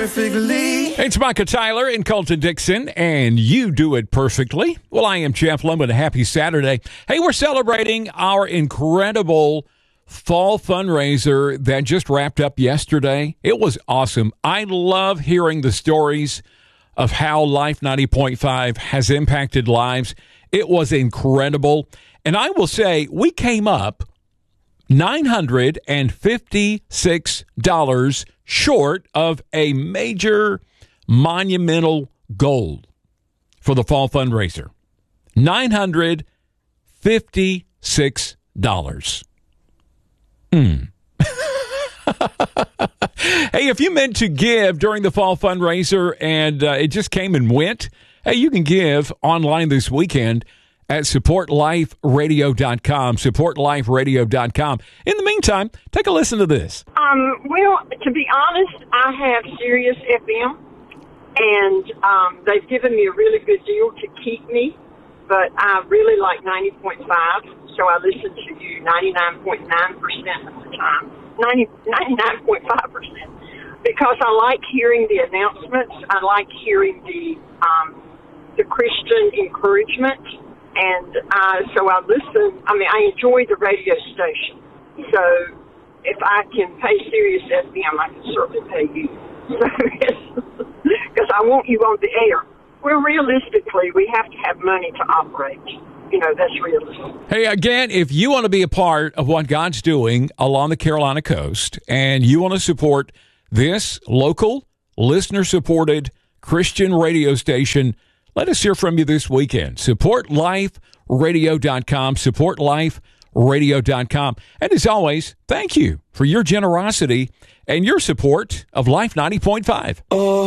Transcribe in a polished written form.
perfectly. It's Micah Tyler and Colton Dixon, and you do it perfectly. Well, I am Jeff Lemon. Happy Saturday. Hey, we're celebrating our incredible fall fundraiser that just wrapped up yesterday. It was awesome. I love hearing the stories of how Life 90.5 has impacted lives. It was incredible. And I will say, we came up $956 short of a major monumental goal for the fall fundraiser. $956. Hey, if you meant to give during the fall fundraiser and it just came and went, hey, you can give online this weekend at supportliferadio.com, supportliferadio.com. In the meantime, take a listen to this. Well, to be honest, I have Sirius FM, and they've given me a really good deal to keep me, but I really like 90.5, so I listen to you 99.9% of the time, 99.5%, because I like hearing the announcements. I like hearing the Christian encouragement. And so I listen. I mean, I enjoy the radio station. So if I can pay Sirius FM, I can certainly pay you. Because I want you on the air. Well, realistically, we have to have money to operate. You know, that's realistic. Hey, again, if you want to be a part of what God's doing along the Carolina coast and you want to support this local, listener-supported Christian radio station, let us hear from you this weekend. SupportLifeRadio.com, SupportLifeRadio.com. And as always, thank you for your generosity and your support of Life 90.5.